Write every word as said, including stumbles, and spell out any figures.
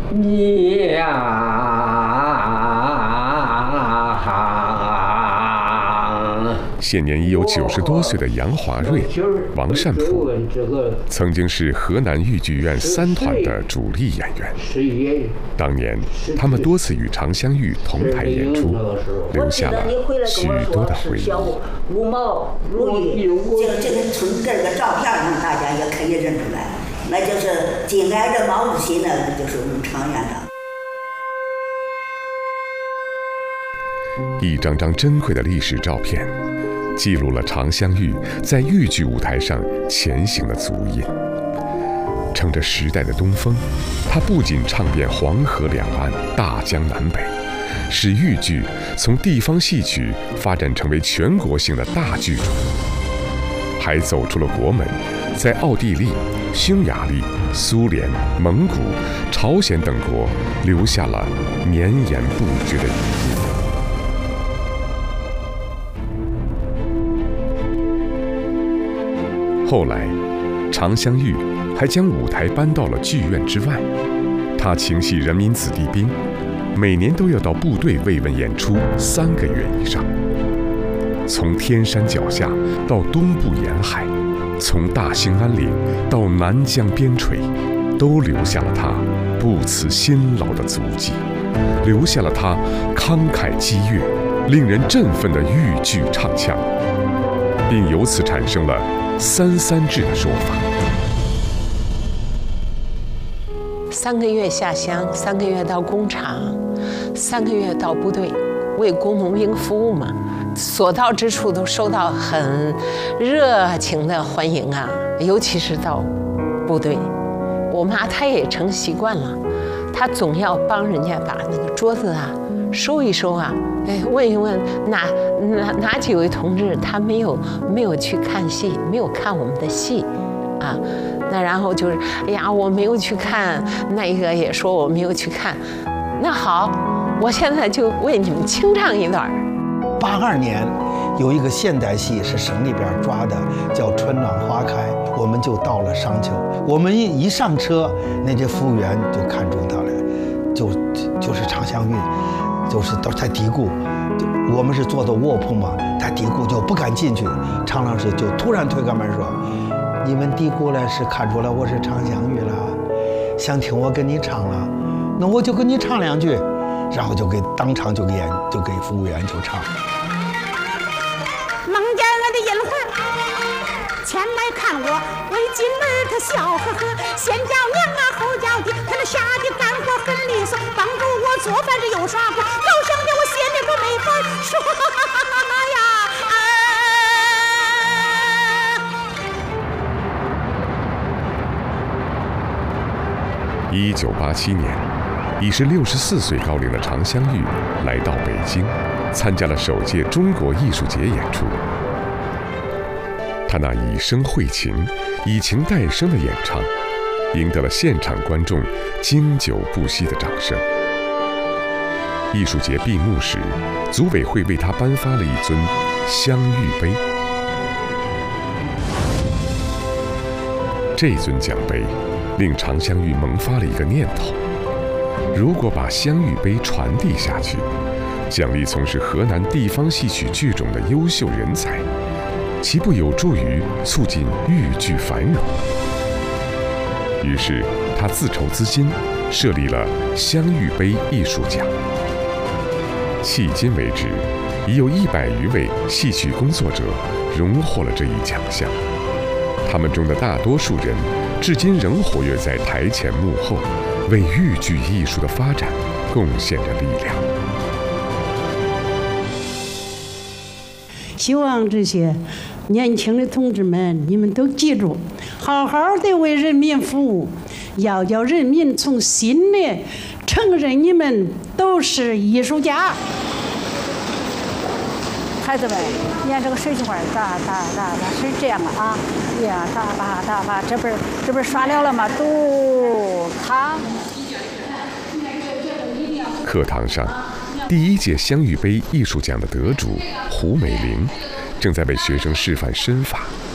你呀、 现年已有九十多岁的杨华瑞、王善普，曾经是河南豫剧院三团的主力演员。当年，他们多次与常香玉同台演出，留下了许多的回忆。 五毛如玉，这个这个从这个照片上大家也可以认出来，那就是紧挨着毛主席呢，就是我们常院长。 一张张珍贵的历史照片，记录了常香玉在豫剧舞台上前行的足印。乘着时代的东风，她不仅唱遍黄河两岸、大江南北，使豫剧从地方戏曲发展成为全国性的大剧种，还走出了国门，在奥地利、匈牙利、苏联、蒙古、朝鲜等国留下了绵延不绝的余音。后来，常香玉还将舞台搬到了剧院之外。她情系人民子弟兵，每年都要到部队慰问演出三个月以上。从天山脚下到东部沿海，从大兴安岭到南疆边陲，都留下了她不辞辛劳的足迹，留下了她慷慨激越、令人振奋的豫剧唱腔，并由此产生了三三制的说法。 三个月下乡，三个月到工厂，三个月到部队，为工农兵服务嘛，所到之处都受到很热情的欢迎啊，尤其是到部队，我妈她也成习惯了，她总要帮人家把那个桌子啊收一收啊，哎，问一问哪哪哪几位同志他没有没有去看戏，没有看我们的戏，啊，那然后就是哎呀我没有去看，那一个也说我没有去看，那好，我现在就为你们清唱一段。 八二年有一个现代戏是省里边抓的，叫《春暖花开》，我们就到了商丘，我们一一上车，那些服务员就看中他了，就就是常香玉。就是都他嘀咕，我们是坐的卧铺嘛，他嘀咕就不敢进去。常老师就突然推开门说：“你们嘀咕了是看出来我是常香玉了，想听我跟你唱了，那我就跟你唱两句。”然后就给当场就给演就给服务员就唱。 孟家人的银环前来看我，为金儿他笑呵呵，先叫娘啊后叫爹，他那下的干活很利索，帮助我做饭这又耍锅，高兴的我心里都没法说呀。一九八七年，已是六十四岁高龄的常香玉来到北京，参加了首届中国艺术节演出。他那以声会情、以情代声的演唱，赢得了现场观众经久不息的掌声。艺术节闭幕时，组委会为他颁发了一尊香玉杯。这尊奖杯令常香玉萌发了一个念头：如果把香玉杯传递下去，奖励从事河南地方戏曲剧种的优秀人才，其不有助于促进豫剧繁荣？于是他自筹资金，设立了香玉杯艺术奖。迄今为止，已有一百余位戏曲工作者荣获了这一奖项。他们中的大多数人，至今仍活跃在台前幕后，为豫剧艺术的发展贡献着力量。 希望这些年轻的同志们，你们都记住，好好的为人民服务，要叫人民从心里承认你们都是艺术家。孩子们，你看这个水晶花哒哒哒哒是这样的啊，呀哒吧哒吧，这不是这不是刷了了吗？嘟卡。 课堂上，第一届香玉杯艺术奖的得主胡美玲正在为学生示范身法。